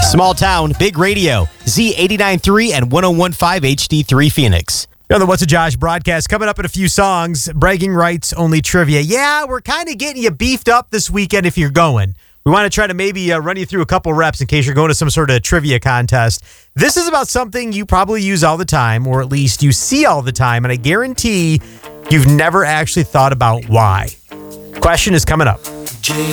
Small town, big radio. Z89.3 and 101.5 HD3 Phoenix. The What's a Josh broadcast coming up in a few songs. Bragging rights, only trivia. Yeah, we're kind of getting you beefed up this weekend if you're going. We want to try to maybe run you through a couple reps in case you're going to some sort of trivia contest. This is about something you probably use all the time, or at least you see all the time, and I guarantee you've never actually thought about why. Question is coming up.